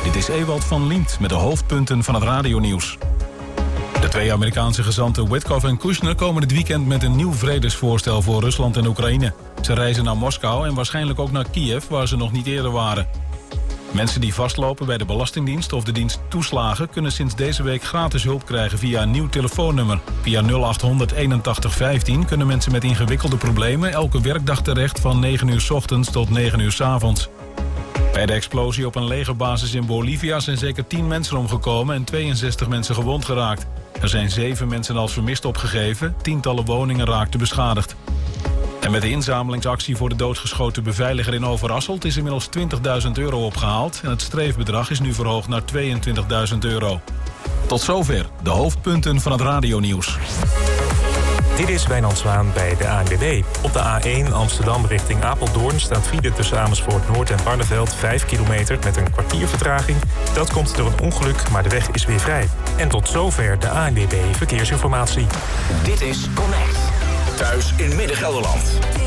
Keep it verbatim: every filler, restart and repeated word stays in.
Dit is Ewald van Liemt met de hoofdpunten van het radionieuws. De twee Amerikaanse gezanten Witkoff en Kushner komen dit weekend met een nieuw vredesvoorstel voor Rusland en Oekraïne. Ze reizen naar Moskou en waarschijnlijk ook naar Kiev, waar ze nog niet eerder waren. Mensen die vastlopen bij de Belastingdienst of de dienst toeslagen kunnen sinds deze week gratis hulp krijgen via een nieuw telefoonnummer. Via nul acht honderd eenentachtig vijftien kunnen mensen met ingewikkelde problemen elke werkdag terecht van negen uur 's ochtends tot negen uur 's avonds. Bij de explosie op een legerbasis in Bolivia zijn zeker tien mensen omgekomen en tweeënzestig mensen gewond geraakt. Er zijn zeven mensen als vermist opgegeven, tientallen woningen raakten beschadigd. En met de inzamelingsactie voor de doodgeschoten beveiliger in Overasselt is inmiddels twintigduizend euro opgehaald en het streefbedrag is nu verhoogd naar tweeëntwintigduizend euro. Tot zover de hoofdpunten van het radionieuws. Dit is Wijnand Zwaan bij de A N W B. Op de A één Amsterdam richting Apeldoorn staat file tussen Amersfoort Noord en Barneveld vijf kilometer met een kwartier vertraging. Dat komt door een ongeluk, maar de weg is weer vrij. En tot zover de A N W B Verkeersinformatie. Dit is Connect. Thuis in Midden-Gelderland.